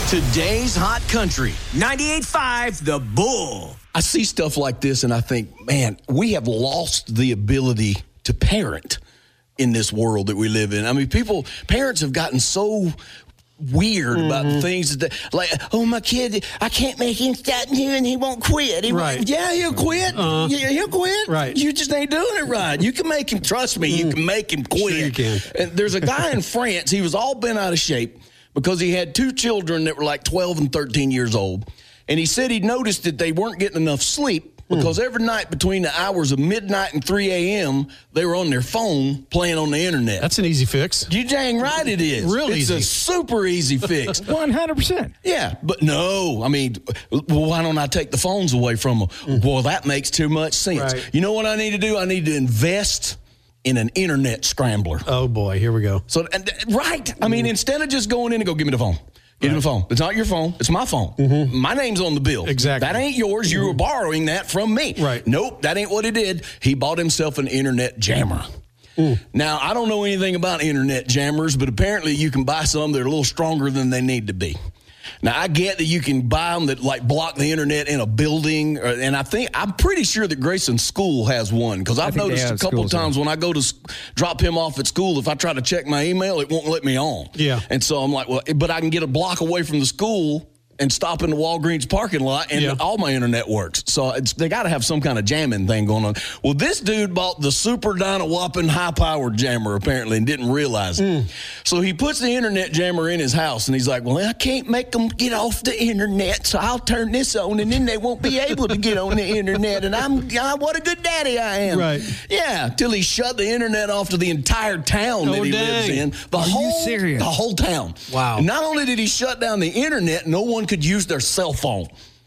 Today's Hot Country, 98.5 The Bull. I see stuff like this and I think, man, we have lost the ability to parent in this world that we live in. I mean, parents have gotten so weird about the things that like, oh, my kid, I can't make him stop here and he won't quit. Yeah, he'll quit. He'll quit. Right. You just ain't doing it right. You can make him, trust me, you can make him quit. Sure you can. And there's a guy in France, he was all bent out of shape because he had two children that were like 12 and 13 years old. And he said he noticed that they weren't getting enough sleep because every night between the hours of midnight and 3 a.m., they were on their phone playing on the internet. That's an easy fix. You dang right it is. Real easy. It's a super easy fix. 100%. Yeah, but no, I mean, well, why don't I take the phones away from them? Well, that makes too much sense. Right. You know what I need to do? I need to invest in an internet scrambler. Oh, boy, here we go. So, right. I mean, instead of just going in and go, give me the phone. Give me the phone. It's not your phone. It's my phone. My name's on the bill. Exactly. That ain't yours. You were borrowing that from me. Right. Nope, that ain't what he did. He bought himself an internet jammer. Now, I don't know anything about internet jammers, but apparently you can buy some that are a little stronger than they need to be. Now, I get that you can buy them that, like, block the internet in a building, and I'm pretty sure that Grayson School has one, because I've noticed a couple of times when I go to drop him off at school, if I try to check my email, it won't let me on. Yeah. And so I'm like, well, but I can get a block away from the school and stop in the Walgreens parking lot, and all my internet works. So they got to have some kind of jamming thing going on. Well, this dude bought the Super Dyna-Whopping high-powered jammer, apparently, and didn't realize it. So he puts the internet jammer in his house, and he's like, well, I can't make them get off the internet, so I'll turn this on, and then they won't be able to get on the internet, and what a good daddy I am. Right. Yeah, till he shut the internet off to the entire town that he lives in. Are you serious? The whole town. Wow. And not only did he shut down the internet, no one could use their cell phone.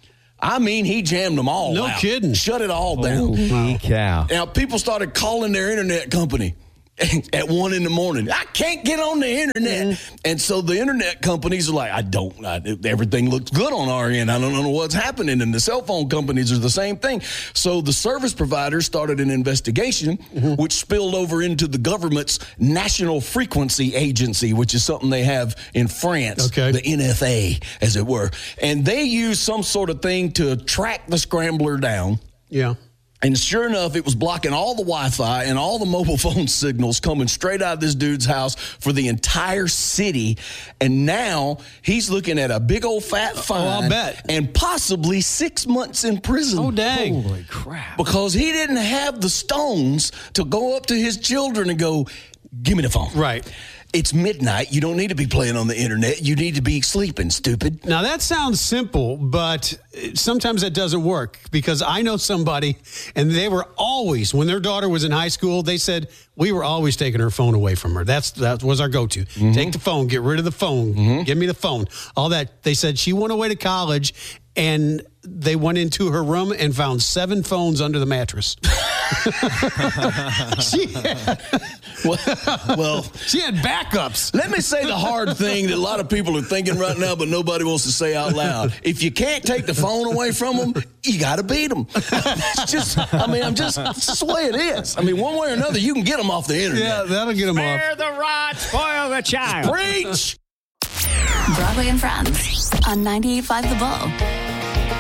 I mean, he jammed them all out. No kidding. Shut it all down. Holy cow. Now, people started calling their internet company at 1 a.m. I can't get on the internet. And so the internet companies are like, everything looks good on our end. I don't know what's happening. And the cell phone companies are the same thing. So the service providers started an investigation, which spilled over into the government's National Frequency Agency, which is something they have in France, the NFA, as it were. And they use some sort of thing to track the scrambler down. Yeah. And sure enough, it was blocking all the Wi-Fi and all the mobile phone signals coming straight out of this dude's house for the entire city. And now he's looking at a big old fat fine. I'll bet. And possibly 6 months in prison. Oh, dang. Holy crap. Because he didn't have the stones to go up to his children and go, give me the phone. Right. It's midnight. You don't need to be playing on the internet. You need to be sleeping, stupid. Now, that sounds simple, but sometimes that doesn't work, because I know somebody, and they were always, when their daughter was in high school, they said, we were always taking her phone away from her. That was our go-to. Take the phone, get rid of the phone, give me the phone, all that. They said she went away to college, and they went into her room and found 7 phones under the mattress. She had backups. Let me say the hard thing that a lot of people are thinking right now, but nobody wants to say out loud. If you can't take the phone away from them, you got to beat them. It's just the way it is. I mean, one way or another, you can get them off the internet. Yeah, that'll get them off. Spare the rod, spoil the child. Preach! Broadway and Friends on 98.5 The Bull.